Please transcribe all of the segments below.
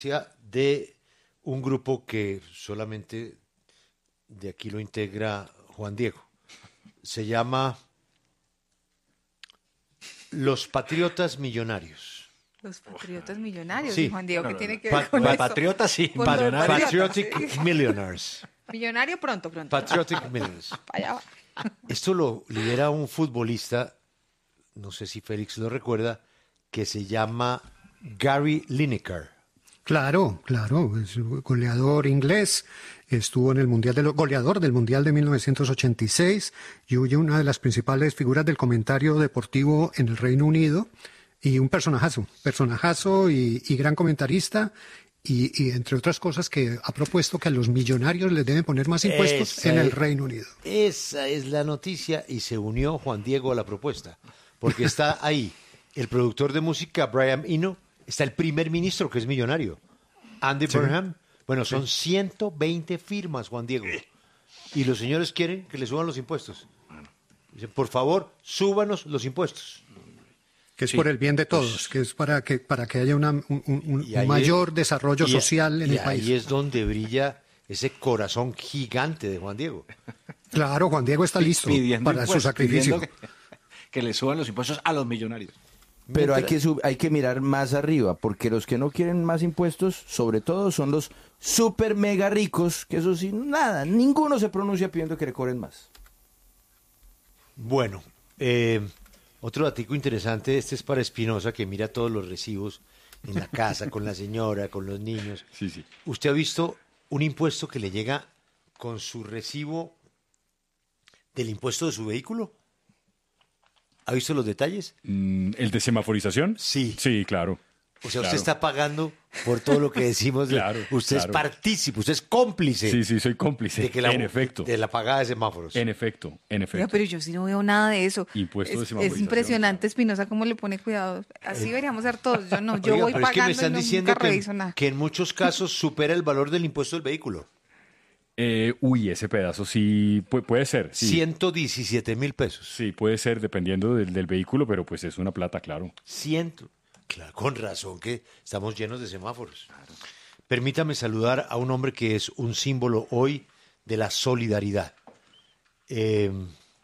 de un grupo que solamente de aquí lo integra Juan Diego. Se llama Los Patriotas Millonarios. Los Patriotas Millonarios. Y Sí. Juan Diego, No, ¿qué no, tiene no. que ver con eso? Patriota sí, Por lo de millonario. Patriotic Millionaires. Millonario pronto. Patriotic Millionaires. Allá va. Esto lo lidera un futbolista, no sé si Félix lo recuerda, que se llama Gary Lineker. Claro, es un goleador inglés, estuvo en el goleador del Mundial de 1986 y hoy una de las principales figuras del comentario deportivo en el Reino Unido y un personajazo y gran comentarista y entre otras cosas que ha propuesto que a los millonarios les deben poner más impuestos en el Reino Unido. Esa es la noticia y se unió Juan Diego a la propuesta, porque está ahí el productor de música Brian Eno, está el primer ministro que es millonario, Andy Burnham. Bueno, son 120 firmas, Juan Diego. Y los señores quieren que le suban los impuestos. Dicen, por favor, súbanos los impuestos. Que es por el bien de todos, que es para que haya un mayor desarrollo social en el país. Y ahí es donde brilla ese corazón gigante de Juan Diego. Claro, Juan Diego está listo para su sacrificio. Que le suban los impuestos a los millonarios. Pero hay que mirar más arriba, porque los que no quieren más impuestos, sobre todo, son los super mega ricos, que eso sí, nada, ninguno se pronuncia pidiendo que le cobren más. Bueno, otro datico interesante, este es para Espinosa, que mira todos los recibos en la casa, con la señora, con los niños. Sí. ¿Usted ha visto un impuesto que le llega con su recibo del impuesto de su vehículo? ¿Ha visto los detalles? ¿El de semaforización? Sí. Sí, claro. O sea, Claro. usted está pagando por todo lo que decimos. Claro, usted es claro. partícipe, usted es cómplice. Sí, soy cómplice. De que En efecto. de la pagada de semáforos. En efecto. Oiga, pero yo sí no veo nada de eso. Impuesto de Es semaforización. impresionante, Espinosa, cómo le pone cuidado. Así deberíamos ser todos. Yo no, yo Oiga, voy pero es que me pagando están y diciendo nunca reviso nada. que en muchos casos supera el valor del impuesto del vehículo. Ese pedazo sí puede ser. Sí. 117,000 pesos. Sí, puede ser dependiendo del vehículo, pero pues es una plata, claro. Claro, con razón que estamos llenos de semáforos. Permítame saludar a un hombre que es un símbolo hoy de la solidaridad. Esta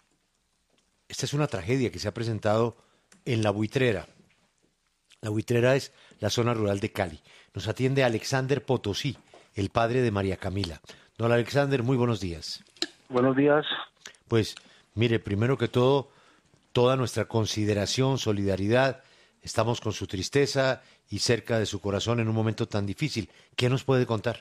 es una tragedia que se ha presentado en La Buitrera. La Buitrera es la zona rural de Cali. Nos atiende Alexander Potosí, el padre de María Camila. Don Alexander, muy buenos días. Buenos días. Pues, mire, primero que todo, toda nuestra consideración, solidaridad, estamos con su tristeza y cerca de su corazón en un momento tan difícil. ¿Qué nos puede contar?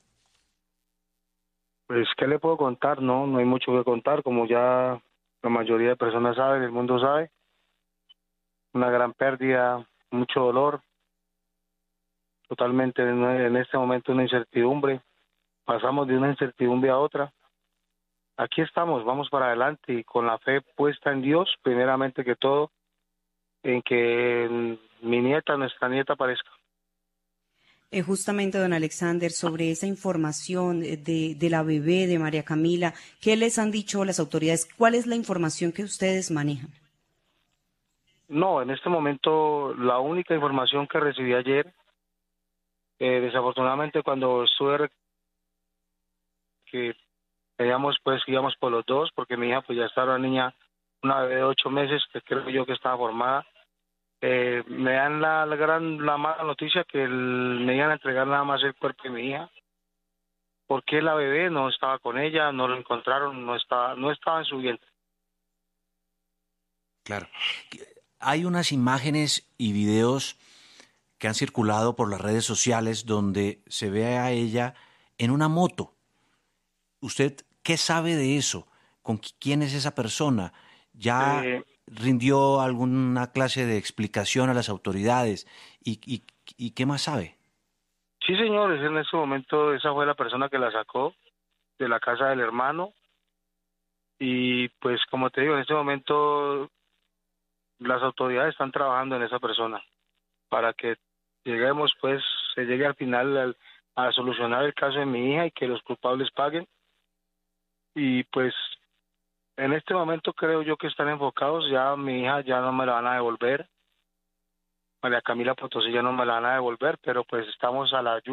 Pues, ¿qué le puedo contar? No hay mucho que contar, como ya la mayoría de personas saben, el mundo sabe. Una gran pérdida, mucho dolor, totalmente en este momento una incertidumbre. Pasamos de una incertidumbre a otra. Aquí estamos, vamos para adelante y con la fe puesta en Dios, primeramente que todo, en que nuestra nieta aparezca. Justamente, don Alexander, sobre esa información de la bebé de María Camila, ¿qué les han dicho las autoridades? ¿Cuál es la información que ustedes manejan? No, en este momento la única información que recibí ayer, desafortunadamente cuando estuve que íbamos por los dos, porque mi hija pues ya estaba una niña, una bebé de 8 meses, que creo yo que estaba formada. Me dan la mala noticia que me iban a entregar nada más el cuerpo de mi hija, porque la bebé no estaba con ella, no lo encontraron, no estaba en su vientre. Claro. Hay unas imágenes y videos que han circulado por las redes sociales donde se ve a ella en una moto. ¿Usted qué sabe de eso? ¿Con quién es esa persona? ¿Ya rindió alguna clase de explicación a las autoridades? ¿Y qué más sabe? Sí, señores, en ese momento esa fue la persona que la sacó de la casa del hermano. Y pues como te digo, en este momento las autoridades están trabajando en esa persona para que lleguemos, pues, se llegue al final a solucionar el caso de mi hija y que los culpables paguen. Y pues en este momento creo yo que están enfocados, ya mi hija ya no me la van a devolver, María Camila Potosí ya no me la van a devolver, pero pues estamos a la ayuda.